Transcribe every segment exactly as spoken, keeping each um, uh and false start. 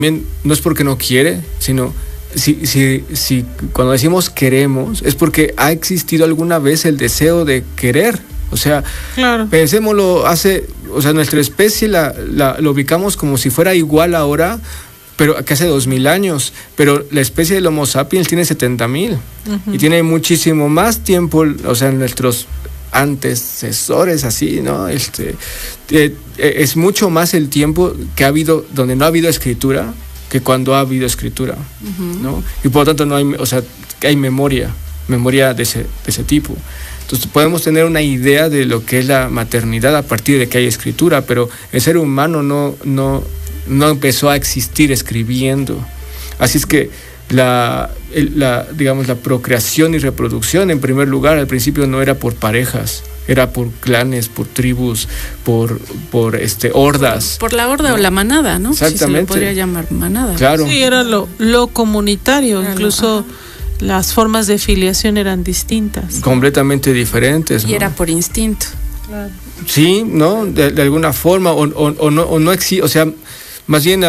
también no es porque no quiere, sino si, si, si cuando decimos queremos, es porque ha existido alguna vez el deseo de querer. O sea, claro. Pensémoslo, hace, o sea, nuestra especie la, la, la ubicamos como si fuera igual ahora, pero que hace dos mil años, pero la especie del Homo sapiens tiene setenta mil uh-huh. y tiene muchísimo más tiempo, o sea, nuestros antecesores así, ¿no? Este, eh, es mucho más el tiempo que ha habido, donde no ha habido escritura, que cuando ha habido escritura, uh-huh. ¿no? Y por lo tanto no hay, o sea, hay memoria, memoria de ese, de ese tipo. Entonces podemos tener una idea de lo que es la maternidad a partir de que hay escritura, pero el ser humano no, no, no empezó a existir escribiendo. Así es que la, la, digamos, la procreación y reproducción, en primer lugar, al principio no era por parejas, era por clanes, por tribus, por, por este, hordas. Por la horda, ¿no? O la manada, ¿no? Exactamente. Si se le podría llamar manada. Claro. Sí, era lo, lo comunitario, era incluso... Lo, las formas de filiación eran distintas. Completamente diferentes, y ¿no? era por instinto. Claro. Sí, ¿no? De, de alguna forma, o, o, o no, o no existe, o sea, más bien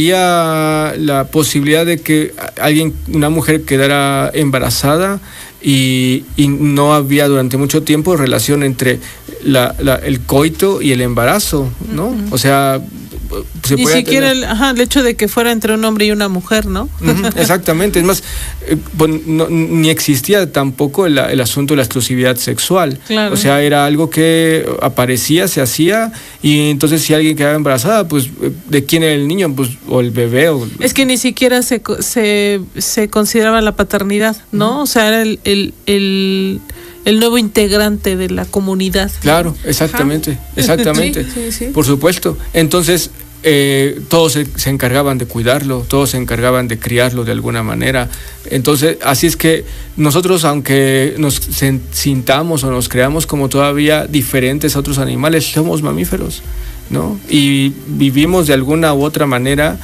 había la posibilidad de que alguien, una mujer quedara embarazada y, y no había durante mucho tiempo relación entre la, la, el coito y el embarazo, ¿no? Uh-huh. O sea, se ni siquiera el, ajá, el hecho de que fuera entre un hombre y una mujer, ¿no? Uh-huh, exactamente, es más, eh, pues, no, ni existía tampoco el, el asunto de la exclusividad sexual. Claro. O sea, era algo que aparecía, se hacía, y entonces si alguien quedaba embarazada, pues, ¿de quién era el niño? Pues, o el bebé. O... Es que ni siquiera se, se, se consideraba la paternidad, ¿no? Uh-huh. O sea, era el... el, el el nuevo integrante de la comunidad. Claro, exactamente, Ajá. exactamente, sí, sí, sí. Por supuesto. Entonces, eh, todos se, se encargaban de cuidarlo, todos se encargaban de criarlo de alguna manera. Entonces, así es que nosotros, aunque nos sintamos o nos creamos como todavía diferentes a otros animales, somos mamíferos, ¿no? Y vivimos de alguna u otra manera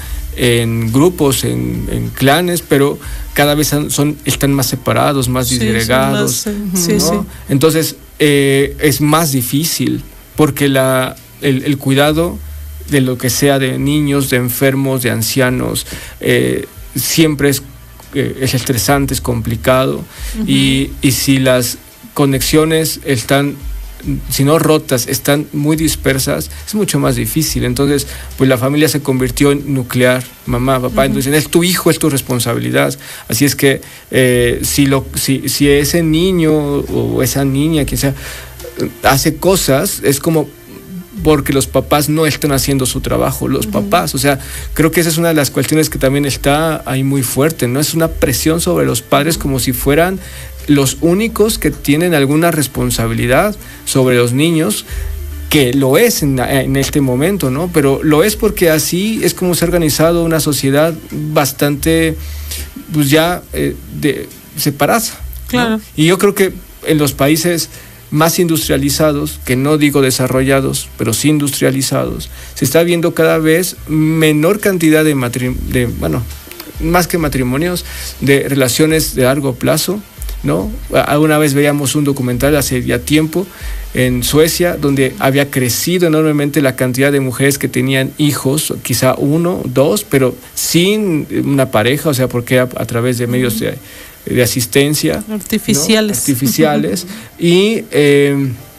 en grupos, en, en clanes, pero cada vez son, son están más separados, más sí, disgregados, más, sí, ¿no? sí. Entonces eh, es más difícil porque la, el, el cuidado de lo que sea de niños, de enfermos, de ancianos, eh, siempre es, eh, es estresante, es complicado, uh-huh. y, y si las conexiones están, si no rotas, están muy dispersas, es mucho más difícil. Entonces, pues la familia se convirtió en nuclear, mamá, papá, uh-huh. entonces es tu hijo, es tu responsabilidad. Así es que eh, si, lo, si, si ese niño o esa niña, quien sea, hace cosas, es como porque los papás no están haciendo su trabajo, los uh-huh. papás, o sea, creo que esa es una de las cuestiones que también está ahí muy fuerte, ¿no? Es una presión sobre los padres como si fueran los únicos que tienen alguna responsabilidad sobre los niños, que lo es en, en este momento, ¿no? Pero lo es porque así es como se ha organizado una sociedad bastante, pues ya eh, de, separada, claro. ¿no? Y yo creo que en los países más industrializados, que no digo desarrollados, pero sí industrializados, se está viendo cada vez menor cantidad de, matrim- de bueno, más que matrimonios, de relaciones de largo plazo, ¿no? Alguna vez veíamos un documental hace ya tiempo en Suecia donde había crecido enormemente la cantidad de mujeres que tenían hijos, quizá uno, dos, pero sin una pareja, o sea, porque a, a través de medios de, de asistencia artificiales, ¿no? artificiales y eh,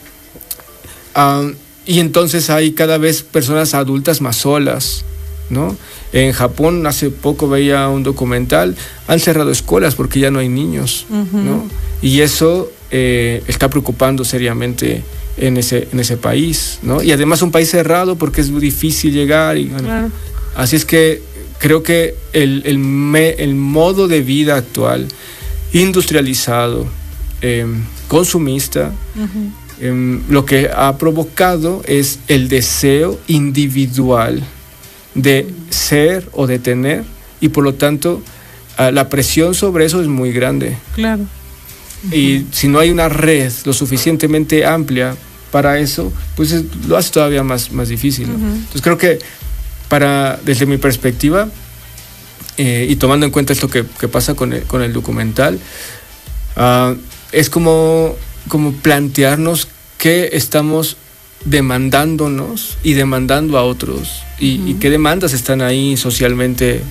um, y entonces hay cada vez personas adultas más solas, ¿no? En Japón hace poco veía un documental, han cerrado escuelas porque ya no hay niños, uh-huh. ¿no? Y eso eh, está preocupando seriamente en ese en ese país, ¿no? Y además un país cerrado porque es muy difícil llegar y bueno, claro. Así es que creo que el el, me, el modo de vida actual, industrializado, eh, consumista, uh-huh. eh, lo que ha provocado es el deseo individual de ser o de tener, y por lo tanto uh, la presión sobre eso es muy grande. Claro. Uh-huh. Y si no hay una red lo suficientemente amplia para eso, pues es, lo hace todavía más, más difícil, ¿no? Uh-huh. Entonces creo que para, desde mi perspectiva, eh, y tomando en cuenta esto que, que pasa con el, con el documental, uh, es como, como plantearnos qué estamos demandándonos y demandando a otros, y, uh-huh. y qué demandas están ahí socialmente